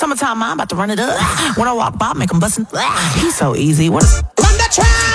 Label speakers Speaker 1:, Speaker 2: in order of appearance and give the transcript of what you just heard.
Speaker 1: Summertime, I'm about to run it up. When I walk by, make them bustin'. He's so easy. What is...
Speaker 2: Run the track!